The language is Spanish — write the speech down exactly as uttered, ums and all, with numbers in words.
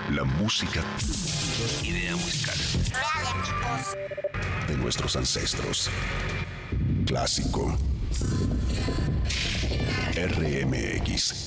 La música. Idea musical. De nuestros ancestros. Clásico. R M X.